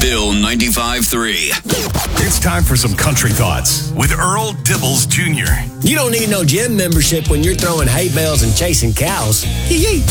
Bill 95.3. It's time for some country thoughts with Earl Dibbles Jr. You don't need no gym membership when you're throwing hay bales and chasing cows. Yee-yee.